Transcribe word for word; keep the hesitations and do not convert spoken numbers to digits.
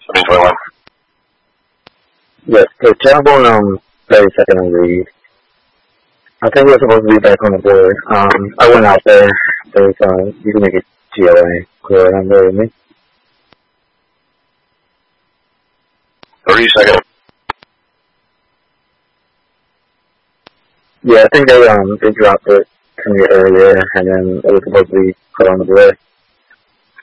seventeen twenty-one. Yes, the Chatterbourne, um, thirty-second and read. I think we're supposed to be back on the board. Um, I went out there. There's, uh, you can make it G L A. Clear on there with me. thirty second. Yeah, I think they, um, they dropped it to me earlier, and then it was supposed to be put on the board.